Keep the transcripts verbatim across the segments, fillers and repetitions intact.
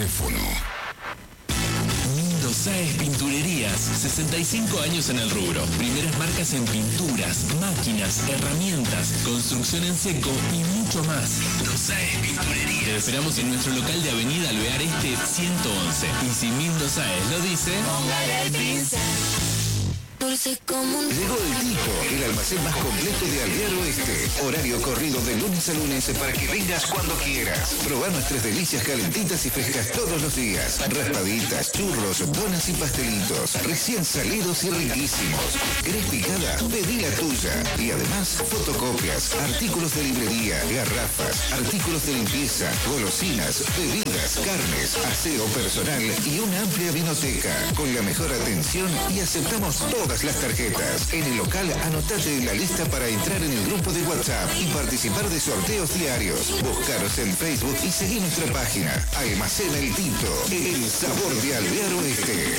teléfono. Mindo Sáez Pinturerías, sesenta y cinco años en el rubro. Primeras marcas en pinturas, máquinas, herramientas, construcción en seco y mucho más. Mindo Sáez Pinturerías. Te esperamos en nuestro local de Avenida Alvear Este ciento once. Y si Mindo Sáez lo dice, póngale el pincel. Llegó el Tipo, el almacén más completo de Alvear Oeste. Horario corrido de lunes a lunes para que vengas cuando quieras. Probá nuestras delicias calentitas y frescas todos los días. Raspaditas, churros, donas y pastelitos. Recién salidos y riquísimos. ¿Querés picada? Pedí la tuya. Y además, fotocopias, artículos de librería, garrafas, artículos de limpieza, golosinas, bebidas, carnes, aseo personal y una amplia vinoteca. Con la mejor atención y aceptamos todas las tarjetas. En el local, anotate en la lista para entrar en el grupo de WhatsApp y participar de sorteos diarios. Buscaros en Facebook y seguí nuestra página. Almacén El Tinto, el sabor de Alvear Oeste.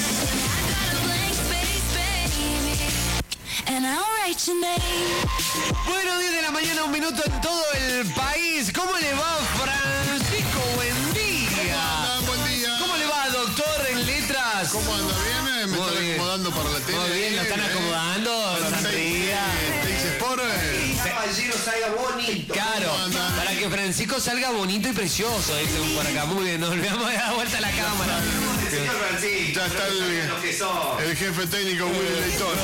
Bueno, diez de la mañana, un minuto en todo el país. ¿Cómo le va, Francisco? Buen día. ¿Cómo anda? Buen día. ¿Cómo le va, doctor en letras? ¿Cómo anda? ¿Bien? Me Muy están bien. acomodando para la tele. Muy bien, lo están ¿eh? acomodando. Para Sonría. Teis Sport. eh. Caballero salga bonito. Claro, ¿Cómo anda? para que Francisco salga bonito y precioso, dicen por acá. Muy bien, nos olvidamos de dar vuelta a la cámara. Señor Francisco, Ya está el, lo que son. el jefe técnico Willy Leitón.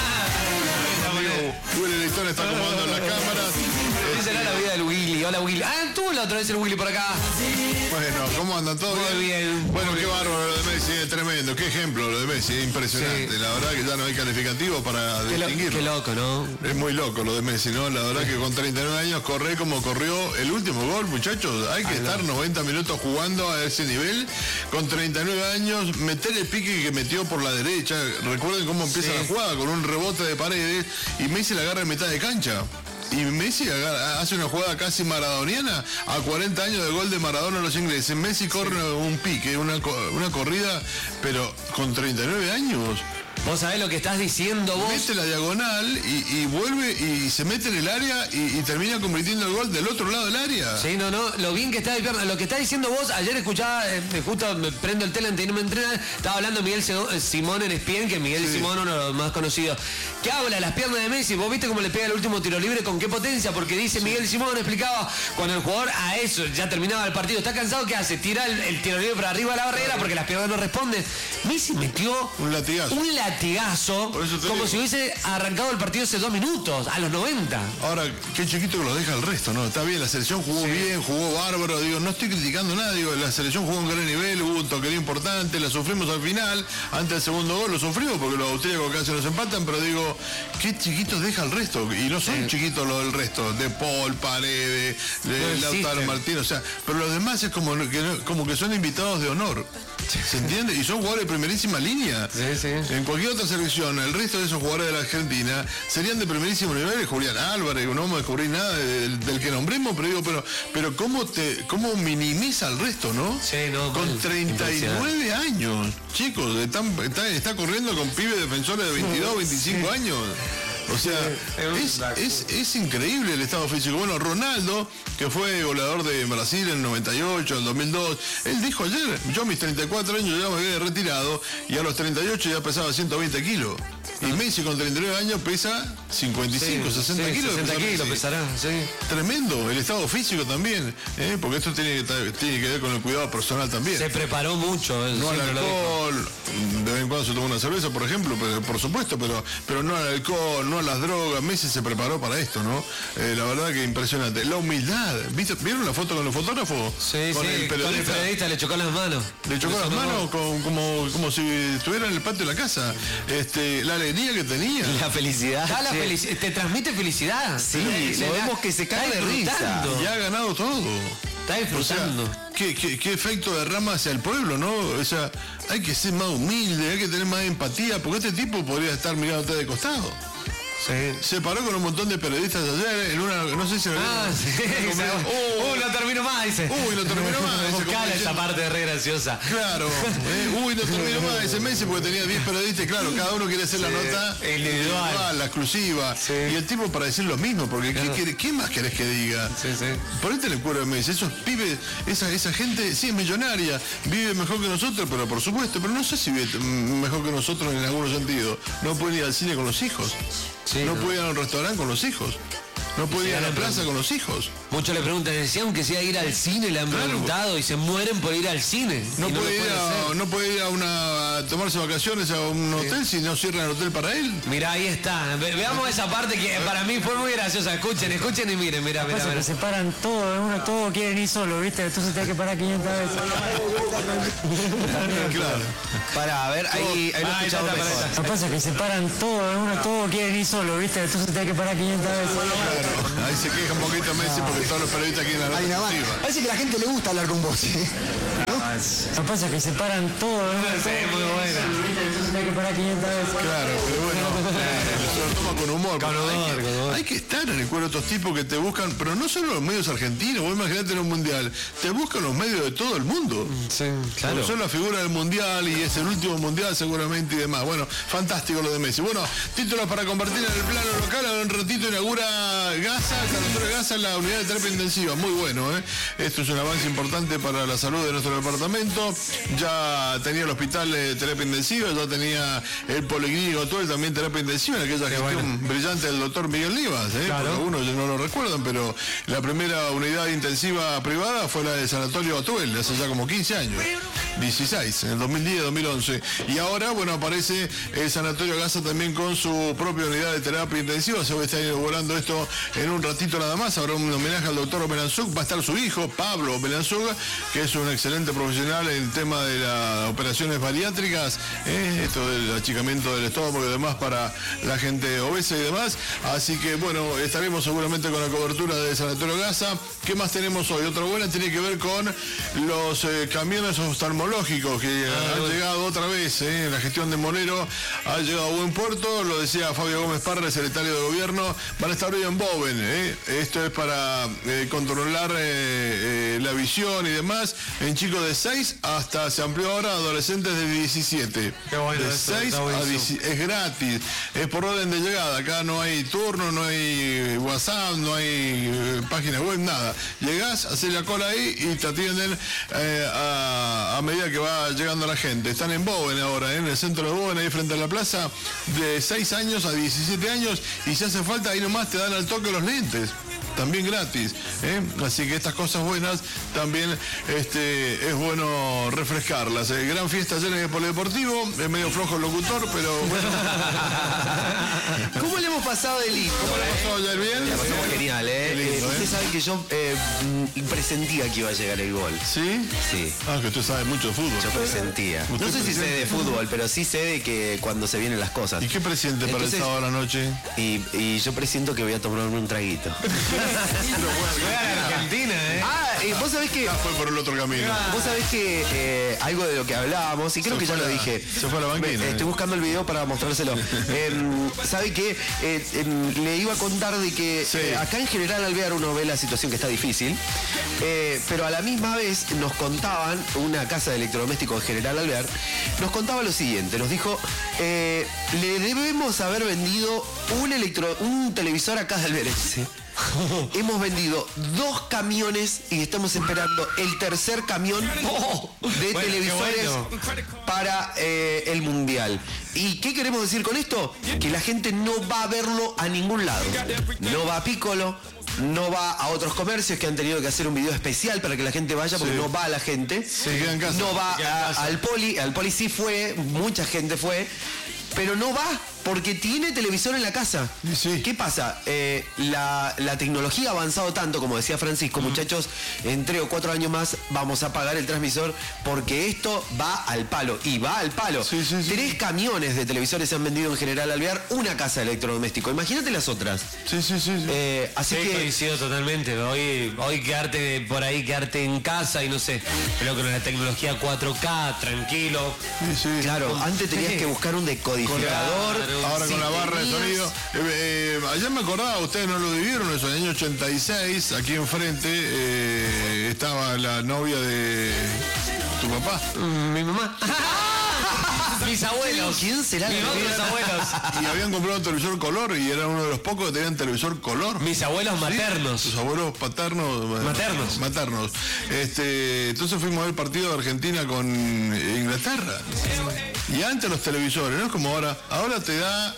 Amigo, Willy Leitón está acomodando las cámaras. Esa era la vida del Willy. Hola, Willy. Ah, tú la otra vez el Willy por acá. Bueno, ¿cómo andan todos? Muy bien. Bueno, qué bárbaro lo de Messi, es tremendo. Qué ejemplo lo de Messi, es impresionante. Sí. La verdad que ya no hay calificativo para Qué, lo- distinguirlo. qué loco, ¿no? Es muy loco lo de Messi, ¿no? La verdad que con treinta y nueve años corre como corrió el último gol, muchachos. Hay que Ah, estar no. noventa minutos jugando a ese nivel. Con treinta y nueve años, meter el pique que metió por la derecha. Recuerden cómo empieza Sí. la jugada, con un rebote de Paredes. Y Messi la agarra en mitad de cancha. Y Messi agarra- hace una jugada casi maradoniana a cuarenta años de gol de Maradona a los ingleses. Messi corre un pique, una, co- una corrida, pero con treinta y nueve años. Vos sabés lo que estás diciendo vos. Mete la diagonal y, y vuelve y se mete en el área y, y termina convirtiendo el gol del otro lado del área. Sí, no, no, lo bien que está de pierna. Lo que está diciendo vos, ayer escuchaba, eh, justo me prendo el tele antes y no me entrena, estaba hablando Miguel Sego- eh, Simón en Espien, que Miguel Sí. Simón, uno de los más conocidos, que habla de las piernas de Messi. Vos viste cómo le pega el último tiro libre, con qué potencia, porque dice Miguel Simón, explicaba, cuando el jugador a eso ya terminaba el partido, está cansado, ¿qué hace? Tira el, el tiro libre para arriba de la barrera porque las piernas no responden. Messi metió Un latigazo. un latigazo, Por eso te como digo. si hubiese arrancado el partido hace dos minutos, a los noventa. Ahora, qué chiquito que lo deja el resto, ¿no? Está bien, la selección jugó bien, jugó bárbaro, digo, no estoy criticando nada, digo, la selección jugó a un gran nivel, hubo un toquerío importante, la sufrimos al final, antes del segundo gol lo sufrimos porque los austríacos casi nos empatan, pero digo, qué chiquitos deja el resto, y no son chiquitos los del resto, de Paul, Paredes, de No Lautaro existen. Martínez, o sea, pero los demás es como que, no- como que son invitados de honor. ¿Se entiende? Y son jugadores de primerísima línea. Sí, sí. En cualquier otra selección, el resto de esos jugadores de la Argentina serían de primerísimo nivel. Julián Álvarez, no vamos a descubrir nada del, del que nombremos, pero digo, pero, pero cómo te, cómo minimiza al resto, ¿no? Sí, no, Con mal. treinta y nueve años, chicos, están- está, está corriendo con pibes defensores de veintidós, veinticinco años. O sea, es, es, es increíble el estado físico. Bueno, Ronaldo, que fue goleador de Brasil en el noventa y ocho, en el dos mil dos, él dijo ayer, yo a mis treinta y cuatro años ya me había retirado y a los treinta y ocho ya pesaba ciento veinte kilos. Y Messi con treinta y nueve años pesa cincuenta y cinco, Sí, sesenta sí, kilos. sesenta pesa kilos Messi. pesará, sí. Tremendo, el estado físico también, ¿eh? Porque esto tiene que, tiene que ver con el cuidado personal también. Se preparó mucho. él No al siempre lo dijo. alcohol, de vez en cuando se toma una cerveza, por ejemplo, pero, por supuesto, pero, pero no al alcohol, no a las drogas. Messi se preparó para esto, ¿no? Eh, la verdad que impresionante. La humildad, ¿viste? ¿Vieron la foto con los fotógrafos? Sí, con sí, el con el periodista. periodista le chocó las manos. Le chocó Eso las no- manos con- como, como si estuviera en el patio de la casa. Este, la alegría que tenía. La felicidad. Da la che. felici- te transmite felicidad. Sí, Se lo la- vemos que se cae está de risa. disfrutando. Y ha ganado todo. Está O sea, disfrutando. ¿qué, qué, qué efecto derrama hacia el pueblo, ¿no? O sea, hay que ser más humilde, hay que tener más empatía, porque este tipo podría estar mirándote de costado. Sí. Se paró con un montón de periodistas ayer en una, no sé si... Ah, sí. Uh, Uy, no termino más, dice. Uy, no terminó más. Dice, Buscala esa diciendo, parte re graciosa. Claro. Eh, uy, no terminó más ese mes porque tenía diez periodistas. Claro, cada uno quiere hacer la Sí, nota individual. individual, la exclusiva. Sí. Y el tipo para decir lo mismo, porque Claro. ¿qué, quiere- ¿qué más querés que diga? Sí, sí. Ponete el cuero de Messi. Esos pibes, esa, esa gente, sí es millonaria, vive mejor que nosotros, pero por supuesto, pero no sé si vive mm, mejor que nosotros en algunos sentidos. No puede ir al cine con los hijos. Sí, no, no. puede ir a un restaurante con los hijos. No puede ir a la ganan plaza con los hijos. Muchos le preguntan, decían que sea ir al cine, le han Claro. preguntado y se mueren por ir al cine. No Y lo puede, ir pueden a, hacer. no puede ir a una a tomarse vacaciones a un hotel si no cierran el hotel para él. Mirá, ahí está. Ve- veamos esa parte que para mí fue muy graciosa. Escuchen, escuchen y miren, mirá, mirá, Pasa que mirá. se paran todos, uno todos quieren ir solo, ¿viste? Entonces tenés que parar quinientas veces. Claro. Para, a ver, ahí, ahí lo Ah, ahí está, escuchamos está, mejor. ahí está. Lo que pasa es que se paran todos, uno todos quieren ir solo, ¿viste? Entonces tenés que parar quinientas veces. Claro. Ahí se queja un poquito Messi porque todos los periodistas quieren la nota Hay una banda. exclusiva. Parece que a la gente le gusta hablar con vos. ¿eh? Lo que pasa es que se paran todos, uno Sí, muy buena. entonces tenés que parar quinientas veces. Claro, pero bueno, eh, se lo toma con humor. Con Pero humor, hay, que, con humor. hay que estar en el cuero de estos tipos que te buscan, pero no solo los medios argentinos, vos imaginate en un mundial, te buscan los medios de todo el mundo. Sí, Claro. Son la figura del mundial y es el último mundial seguramente y demás. Bueno, fantástico lo de Messi. Bueno, títulos para compartir en el plano local. Ahora un ratito inaugura Gaza, el sanatorio de Gaza, la unidad de terapia intensiva. Muy bueno, ¿eh? Esto es un avance importante para la salud de nuestro departamento. Ya tenía el hospital de terapia intensiva, ya tenía el policlínico actual también terapia intensiva en aquella gestión brillante del doctor Miguel Livas, ¿eh? Claro. Porque algunos ya no lo recuerdan, pero la primera unidad intensiva privada fue la de Sanatorio Atuel, hace ya como quince años. dieciséis, en el dos mil diez, dos mil once. Y ahora, bueno, aparece el Sanatorio Gaza también con su propia unidad de terapia intensiva. Se va a estar inaugurando esto en un ratito nada más. Habrá un homenaje al doctor Belanzuk. Va a estar su hijo, Pablo Belanzuk, que es un excelente profesional en el tema de las operaciones bariátricas, ¿eh? Esto del achicamiento del estómago y demás para la gente obesa y demás. Así que, bueno, estaremos seguramente con la cobertura de Sanatorio Gaza. ¿Qué más tenemos hoy? Otra buena tiene que ver con los eh, camiones oftalmológicos que Ah, han bueno. llegado otra vez, ¿eh? La gestión de Monero ha llegado a buen puerto, lo decía Fabio Gómez Parra, el secretario de gobierno. Van a estar hoy en Boven, ¿eh? Esto es para eh, controlar eh, eh, la visión y demás en chicos de seis hasta, se amplió ahora, adolescentes de diecisiete. Qué bueno de eso, seis está a buenísimo. diecisiete, es gratis, es por orden de llegada. Acá no hay turno, no hay WhatsApp, no hay eh, página web, nada. Llegás, haces la cola ahí y te atienden eh, a, a medida que va llegando la gente. Están en Boven ahora, ¿eh? En el centro de Boven, ahí frente a la plaza, de seis años a diecisiete años, y si hace falta, ahí nomás te dan al toque los lentes. También gratis, ¿eh? Así que estas cosas buenas también este, es bueno refrescarlas. ¿eh? Gran fiesta ayer en el Polideportivo, es medio flojo el locutor, pero bueno. ¿Cómo le hemos pasado de lindo? ¿Cómo la pasó ayer bien? La pasamos genial, ¿eh? Qué lindo, Eh, ¿eh? Ustedes saben que yo eh, mm, presentía que iba a llegar el gol. ¿Sí? Sí. Ah, que usted sabe mucho de fútbol. Yo presentía. ¿Usted No sé si sé presiente? de fútbol, pero sí sé de que cuando se vienen las cosas. ¿Y qué presidente para el Entonces- sábado a la noche? Y, y yo presiento que voy a tomarme un traguito. Juega la Argentina, ¿eh? Ah, eh, vos sabés que. Ya fue por el otro camino. Vos sabés que eh, algo de lo que hablábamos, y creo Se que ya fue lo la- dije. se fue a la banquina, Me- eh. Estoy buscando el video para mostrárselo. eh, ¿Sabe qué? Eh, em, le iba a contar de que Sí. eh, acá en General Alvear uno ve la situación que está difícil, eh, pero a la misma vez nos contaban, una casa de electrodomésticos de General Alvear, nos contaba lo siguiente, nos dijo, eh, le debemos haber vendido un, electro, un televisor a Casa Alverense. Hemos vendido dos camiones y estamos esperando el tercer camión de Bueno, qué televisores bueno. para eh, el Mundial. ¿Y qué queremos decir con esto? Que la gente no va a verlo a ningún lado. No va a Piccolo, no va a otros comercios que han tenido que hacer un video especial para que la gente vaya porque Sí. no va a la gente. Se queda en casa. No va Se queda en a- casa. al poli, al poli sí fue, mucha gente fue, pero no va porque tiene televisor en la casa. Y sí. ¿Qué pasa? Eh, la, la tecnología ha avanzado tanto, como decía Francisco, muchachos, en tres o cuatro años más vamos a pagar el transmisor porque esto va al palo, y va al palo. Sí, sí, sí. Tres camiones de televisores se han vendido en General Alvear, una casa de electrodoméstico. Imagínate las otras. Sí, sí, sí. sí. Eh, así Sí, que... coincido totalmente. Hoy, hoy quedarte por ahí, quedarte en casa y no sé, pero con la tecnología cuatro K, tranquilo. Sí, sí. Claro, antes tenías Sí. que buscar un amplificador. Con, ahora si con la barra tenías... de sonido. Eh, eh, ayer me acordaba, ustedes no lo vivieron, eso, en el año ochenta y seis, aquí enfrente eh, estaba la novia de tu papá. Mm, mi mamá. Mis abuelos. ¿Quién será? Mis otros abuelos. Y habían comprado un televisor color y era uno de los pocos que tenían televisor color. Mis abuelos maternos. Sus abuelos paternos. Maternos. Maternos. Este, entonces fuimos a ver el partido de Argentina con Inglaterra. Y antes los televisores, no es como ahora. Ahora te da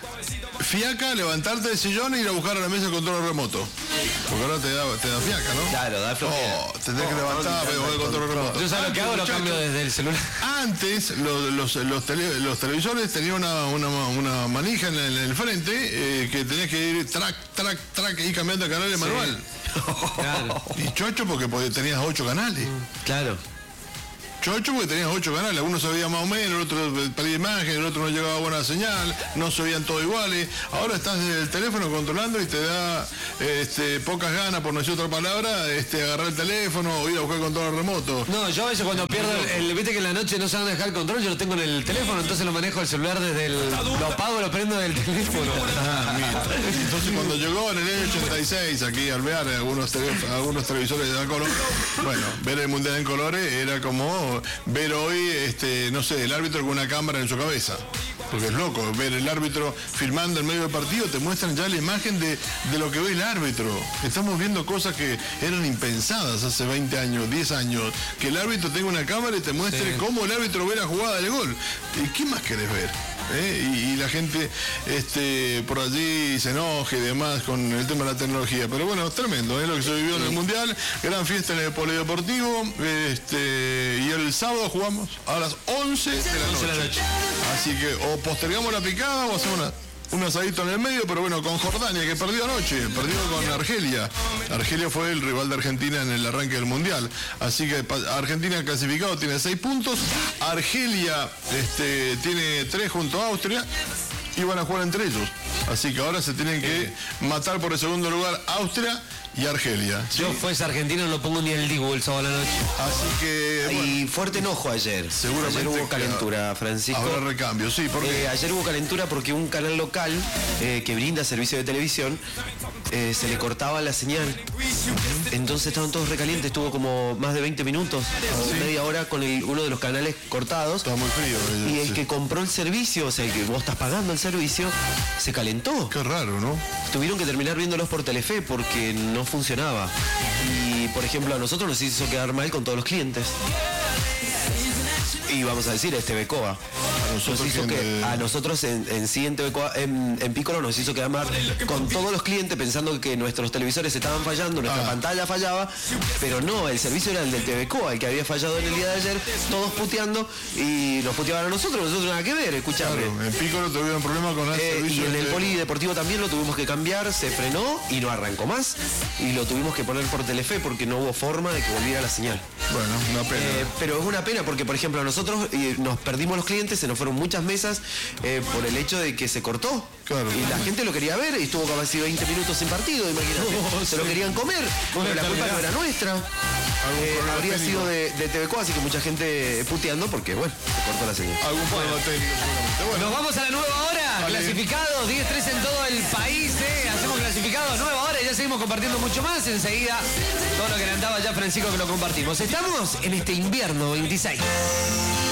fiaca levantarte del sillón e ir a buscar a la mesa el control remoto. Porque ahora te da, te da fiaca, ¿no? Claro, da flojera. Oh, te tenés que levantar para buscar el control remoto. Yo sabes lo que hago, lo Muchachos, cambio desde el celular. Antes los, los, los, tele, los televisores tenían una, una, una manija en el, en el frente eh, que tenías que ir track, track, track y cambiando de canal de manual. Claro. Y chocho porque tenías ocho canales. Claro. Chocho porque tenías ocho canales, uno se veía más o menos, el otro perdía imagen, el otro no llegaba buena señal, no se veían todos iguales. Ahora estás desde el teléfono controlando y te da este, pocas ganas, por no decir otra palabra, este, agarrar el teléfono o ir a buscar el control remoto. No, yo a veces cuando pierdo el, el- viste que en la noche no saben dejar el control, yo lo tengo en el teléfono, entonces lo manejo el celular desde el. Lo apago, lo prendo del teléfono. Ah, mira. Entonces cuando llegó en el año ochenta y seis aquí al Alvear algunos, tele, algunos televisores de color, bueno, ver el Mundial en colores era como ver hoy, este, no sé, el árbitro con una cámara en su cabeza. Porque es loco, ver el árbitro filmando en medio del partido, te muestran ya la imagen de, de lo que ve el árbitro. Estamos viendo cosas que eran impensadas hace veinte años, diez años. Que el árbitro tenga una cámara y te muestre Sí. cómo el árbitro ve la jugada del gol. ¿Y qué más querés ver? ¿Eh? Y, y la gente este, por allí se enoje y demás con el tema de la tecnología. Pero bueno, es tremendo, ¿eh? Lo que se vivió en el Mundial, gran fiesta en el Polideportivo, este, y el sábado jugamos a las once de la noche. Así que o postergamos la picada o hacemos una... un asadito en el medio, pero bueno, con Jordania, que perdió anoche, perdió con Argelia. Argelia fue el rival de Argentina en el arranque del Mundial. Así que Argentina clasificado tiene seis puntos. Argelia este, tiene tres junto a Austria y van a jugar entre ellos. Así que ahora se tienen que matar por el segundo lugar Austria y Argelia. ¿Sí? Yo fuese argentino no pongo ni el Dibu el sábado a la noche. Así que... bueno, Y fuerte enojo ayer. Seguramente Ayer hubo que calentura, Francisco. habrá recambio, sí, porque... Eh, ayer hubo calentura porque un canal local eh, que brinda servicio de televisión eh, se le cortaba la señal. Entonces estaban todos recalientes, estuvo como más de veinte minutos, o media hora con el- uno de los canales cortados. Estaba muy frío. eh, Y el sí. que compró el servicio, o sea, el que vos estás pagando el servicio, se calentó. Qué raro, ¿no? Tuvieron que terminar viéndolos por Telefe porque no funcionaba. Y, por ejemplo, a nosotros nos hizo quedar mal con todos los clientes. Y vamos a decir, este Becoa. nosotros Nos hizo que, que- a nosotros en, en sí, en, T V Coa- en, en Piccolo nos hizo quedar mal con todos los clientes pensando que nuestros televisores estaban fallando, nuestra Ah. pantalla fallaba, pero no, el servicio era el del T V Coa, el que había fallado en el día de ayer, todos puteando y nos puteaban a nosotros, nosotros nada que ver, escuchame. Claro, en Piccolo tuvieron problemas con el Eh, servicio y en el de- polideportivo también lo tuvimos que cambiar, se frenó y no arrancó más. Y lo tuvimos que poner por Telefe porque no hubo forma de que volviera la señal. Bueno, una pena. Eh, pero es una pena porque, por ejemplo, nosotros eh, nos perdimos los clientes, se nos fueron muchas mesas eh, por el hecho de que se cortó. Claro. Y la gente lo quería ver y estuvo casi veinte minutos sin partido, imagínate. Se lo querían comer, pero la culpa no era nuestra. Eh, problema habría técnico? sido de, de T V Coa, así que mucha gente puteando porque, bueno, se cortó la señal. Algún problema técnico seguramente. Bueno, Nos vamos a la nueva hora, Vale. clasificados, diez tres en todo el país, ¿eh? Hacemos clasificados, nueva hora y ya seguimos compartiendo mucho más. Enseguida, todo lo que le andaba ya Francisco que lo compartimos. Estamos en este invierno veintiséis.